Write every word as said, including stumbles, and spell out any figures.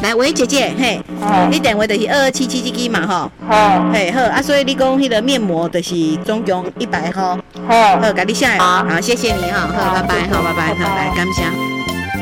来，喂，姐姐，嘿，你电话就是二二七七这支嘛，吼，嘿，好啊，所以你讲迄个面膜就是总共一百块，好，甲你写，好，谢谢你哈，好，拜拜，好，拜拜，好，来，感谢。